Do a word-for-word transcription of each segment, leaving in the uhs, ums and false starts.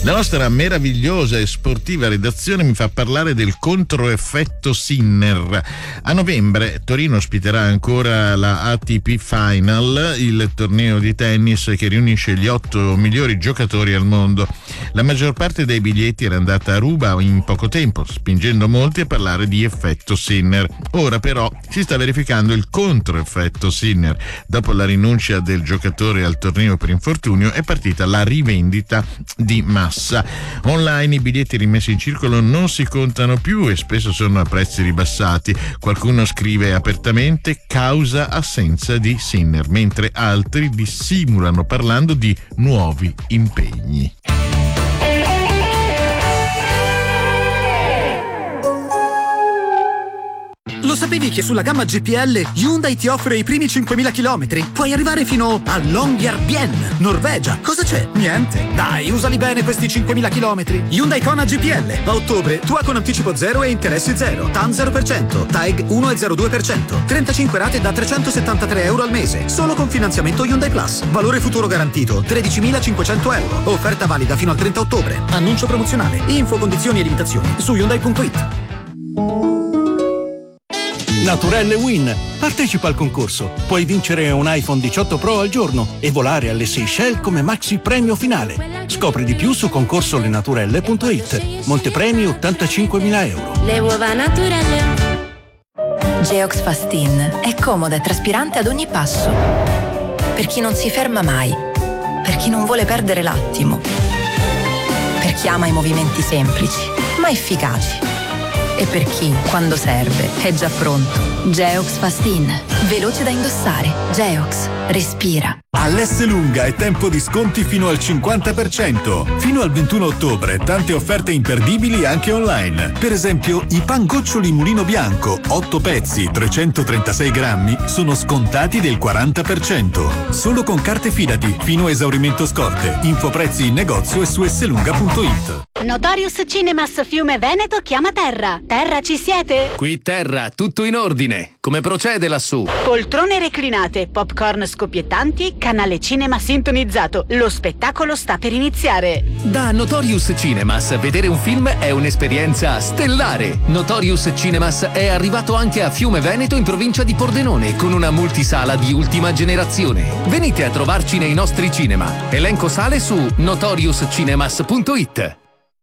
La nostra meravigliosa e sportiva redazione mi fa parlare del controeffetto Sinner. A novembre Torino ospiterà ancora la A T P Final, il torneo di tennis che riunisce gli otto migliori giocatori al mondo. La maggior parte dei biglietti era andata a ruba in poco tempo, spingendo molti a parlare di effetto Sinner. Ora però si sta verificando il controeffetto Sinner. Dopo la rinuncia del giocatore al torneo per infortunio è partita la rivendita di massa. Online i biglietti rimessi in circolo non si contano più e spesso sono a prezzi ribassati. Qualcuno scrive apertamente causa assenza di Sinner, mentre altri dissimulano parlando di nuovi impegni. Lo sapevi che sulla gamma G P L Hyundai ti offre i primi cinquemila chilometri? Puoi arrivare fino a Longyearbyen, Norvegia. Cosa c'è? Niente. Dai, usali bene questi cinquemila chilometri. Hyundai Kona G P L. A ottobre, tua con anticipo zero e interessi zero. T A N zero per cento. T A E G uno virgola zero due per cento. trentacinque rate da trecentosettantatré euro al mese. Solo con finanziamento Hyundai Plus. Valore futuro garantito tredicimilacinquecento euro. Offerta valida fino al trenta ottobre. Annuncio promozionale. Info, condizioni e limitazioni su Hyundai punto it. Naturelle Win. Partecipa al concorso. Puoi vincere un iPhone diciotto Pro al giorno e volare alle Seychelles come maxi premio finale. Scopri di più su concorsolenaturelle punto it. Montepremi ottantacinquemila euro. Le uova naturelle. Geox Fastin è comoda e traspirante ad ogni passo. Per chi non si ferma mai. Per chi non vuole perdere l'attimo. Per chi ama i movimenti semplici, ma efficaci. E per chi, quando serve, è già pronto. Geox Fastin. Veloce da indossare. Geox. Respira. All'S Lunga è tempo di sconti fino al cinquanta per cento. Fino al ventuno ottobre tante offerte imperdibili anche online. Per esempio i pangoccioli Mulino Bianco, otto pezzi, trecentotrentasei grammi, sono scontati del quaranta per cento. Solo con carte Fidati, fino a esaurimento scorte. Info prezzi in negozio e su esselunga punto it. Notorious Cinemas Fiume Veneto chiama Terra. Terra, ci siete? Qui Terra, tutto in ordine. Come procede lassù? Poltrone reclinate, popcorn scoppiettanti, canale cinema sintonizzato. Lo spettacolo sta per iniziare. Da Notorious Cinemas vedere un film è un'esperienza stellare. Notorious Cinemas è arrivato anche a Fiume Veneto in provincia di Pordenone con una multisala di ultima generazione. Venite a trovarci nei nostri cinema. Elenco sale su notorious cinemas punto it.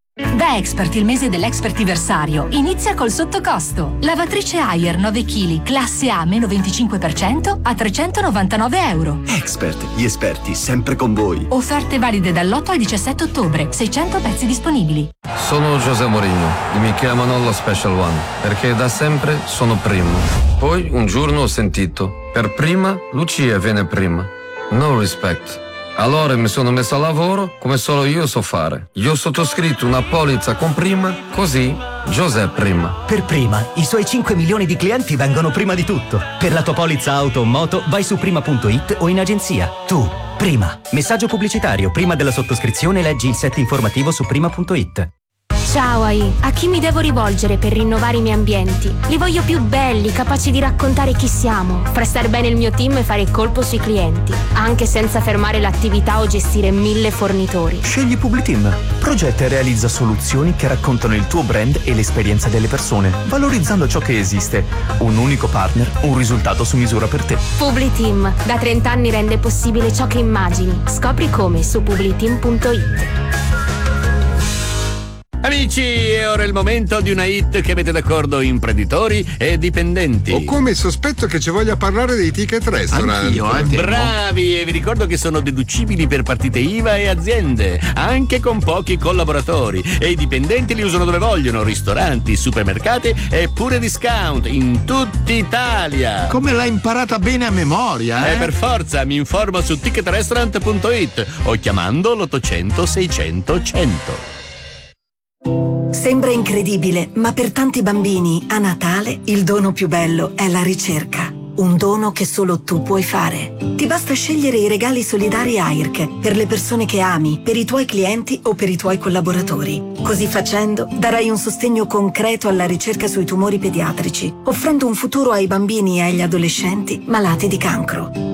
Da Expert il mese dell'Expertiversario inizia col sottocosto. Lavatrice Haier nove chili classe A meno venticinque per cento a trecentonovantanove euro. Expert, gli esperti sempre con voi. Offerte valide dall'otto al diciassette ottobre, seicento pezzi disponibili. Sono José Mourinho e mi chiamano lo Special One perché da sempre sono primo. Poi un giorno ho sentito, per prima Lucia viene prima. No respect. Allora mi sono messo a lavoro come solo io so fare. Io ho sottoscritto una polizza con Prima, così José Prima. Per Prima, i suoi cinque milioni di clienti vengono prima di tutto. Per la tua polizza auto o moto vai su prima punto it o in agenzia. Tu, Prima. Messaggio pubblicitario. Prima della sottoscrizione leggi il set informativo su prima punto it. Ciao A I, a chi mi devo rivolgere per rinnovare i miei ambienti? Li voglio più belli, capaci di raccontare chi siamo, far stare bene il mio team e fare il colpo sui clienti, anche senza fermare l'attività o gestire mille fornitori. Scegli Publiteam. Progetta e realizza soluzioni che raccontano il tuo brand e l'esperienza delle persone, valorizzando ciò che esiste. Un unico partner, un risultato su misura per te. Publiteam, da trenta anni rende possibile ciò che immagini. Scopri come su publiteam punto it. Amici, è ora il momento di una hit che mette d'accordo imprenditori e dipendenti. Ho come sospetto che ci voglia parlare dei ticket restaurant. Anch'io, eh, bravi, e vi ricordo che sono deducibili per partite I V A e aziende, anche con pochi collaboratori. E i dipendenti li usano dove vogliono, ristoranti, supermercati e pure discount in tutta Italia. Come l'hai imparata bene a memoria, eh? Eh, per forza, mi informo su ticket restaurant punto it o chiamando l'ottocento seicento cento. Sembra incredibile, ma per tanti bambini a Natale il dono più bello è la ricerca. Un dono che solo tu puoi fare. Ti basta scegliere i regali solidari A I R C per le persone che ami, per i tuoi clienti o per i tuoi collaboratori. Così facendo darai un sostegno concreto alla ricerca sui tumori pediatrici, offrendo un futuro ai bambini e agli adolescenti malati di cancro.